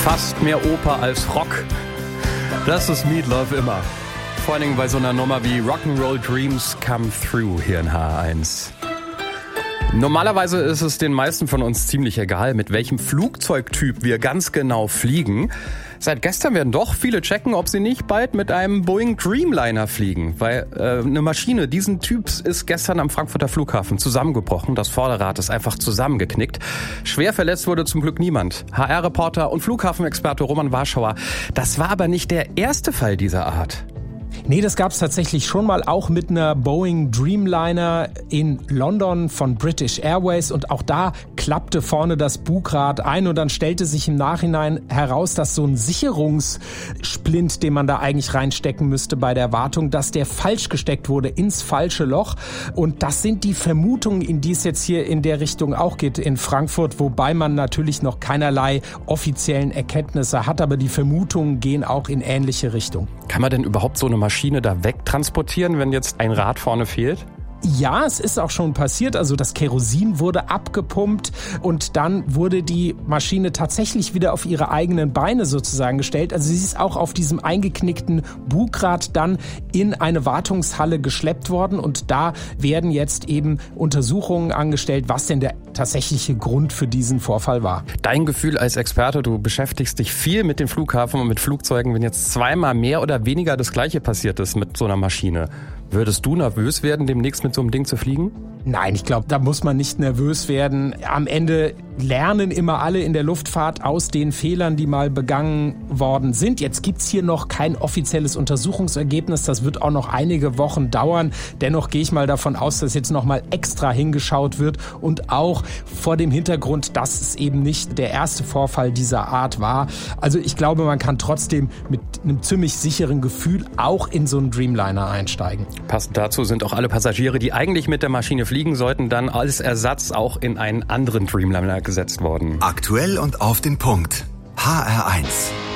Fast mehr Oper als Rock. Das ist Meat Love immer. Vor allen Dingen bei so einer Nummer wie Rock'n'Roll Dreams Come Through hier in HR1. Normalerweise ist es den meisten von uns ziemlich egal, mit welchem Flugzeugtyp wir ganz genau fliegen. Seit gestern werden doch viele checken, ob sie nicht bald mit einem Boeing Dreamliner fliegen. Weil eine Maschine diesen Typs ist gestern am Frankfurter Flughafen zusammengebrochen. Das Vorderrad ist einfach zusammengeknickt. Schwer verletzt wurde zum Glück niemand. HR-Reporter und Flughafenexperte Roman Warschauer. Das war aber nicht der erste Fall dieser Art. Nee, das gab's tatsächlich schon mal, auch mit einer Boeing Dreamliner in London von British Airways, und auch da klappte vorne das Bugrad ein und dann stellte sich im Nachhinein heraus, dass so ein Sicherungssplint, den man da eigentlich reinstecken müsste bei der Wartung, dass der falsch gesteckt wurde ins falsche Loch, und das sind die Vermutungen, in die es jetzt hier in der Richtung auch geht in Frankfurt, wobei man natürlich noch keinerlei offiziellen Erkenntnisse hat, aber die Vermutungen gehen auch in ähnliche Richtung. Kann man denn überhaupt so eine Maschine da wegtransportieren, wenn jetzt ein Rad vorne fehlt? Ja, es ist auch schon passiert. Also das Kerosin wurde abgepumpt und dann wurde die Maschine tatsächlich wieder auf ihre eigenen Beine sozusagen gestellt. Also sie ist auch auf diesem eingeknickten Bugrad dann in eine Wartungshalle geschleppt worden, und da werden jetzt eben Untersuchungen angestellt, was denn der tatsächliche Grund für diesen Vorfall war. Dein Gefühl als Experte, du beschäftigst dich viel mit dem Flughafen und mit Flugzeugen, wenn jetzt zweimal mehr oder weniger das Gleiche passiert ist mit so einer Maschine. Würdest du nervös werden, demnächst mit so einem Ding zu fliegen? Nein, ich glaube, da muss man nicht nervös werden. Am Ende lernen immer alle in der Luftfahrt aus den Fehlern, die mal begangen worden sind. Jetzt gibt's hier noch kein offizielles Untersuchungsergebnis. Das wird auch noch einige Wochen dauern. Dennoch gehe ich mal davon aus, dass jetzt noch mal extra hingeschaut wird, und auch vor dem Hintergrund, dass es eben nicht der erste Vorfall dieser Art war. Also ich glaube, man kann trotzdem mit einem ziemlich sicheren Gefühl auch in so einen Dreamliner einsteigen. Passend dazu sind auch alle Passagiere, die eigentlich mit der Maschine fliegen sollten, dann als Ersatz auch in einen anderen Dreamliner gesetzt worden. Aktuell und auf den Punkt. HR1.